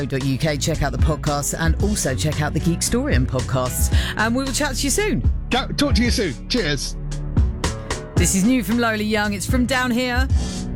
UK. Check out the podcast and also check out the Geekstorian podcasts. And we will chat to you soon. Talk to you soon. Cheers. This is new from Lola Young. It's From Down Here.